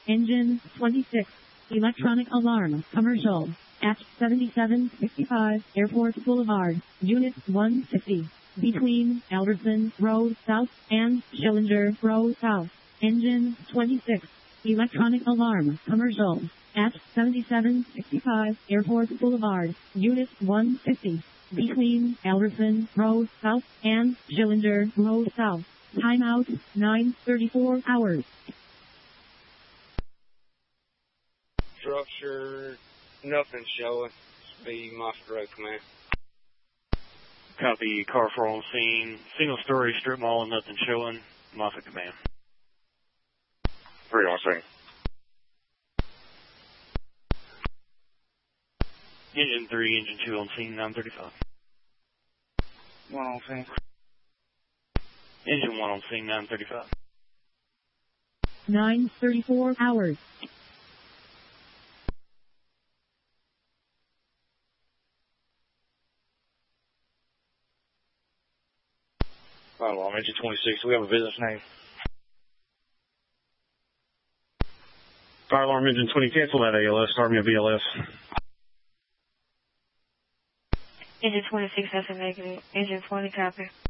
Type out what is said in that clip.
Engine 26. Electronic alarm. Commercial. At 7765 Airport Boulevard. Unit 150. Between Alderson Road South and Schillinger Road South. Engine 26. Electronic alarm. Commercial. At 7765 Airport Boulevard. Unit 150. Between Alderson Road South and Schillinger Road South. Timeout 9:34 hours. Structure, nothing showing. Speed, Moscow Road Command. Copy, car 4 on scene. Single story strip mall, nothing showing. Moscow Command. 3 on scene. Engine 3, engine 2 on scene, 935. 1 on scene. Engine 1 on scene, 935. 9:34 hours. Fire alarm, engine 26. Do we have a business name? Fire alarm, engine 20. Cancel that ALS. Start me a BLS. Engine 26 has a negative. Engine 20 copy.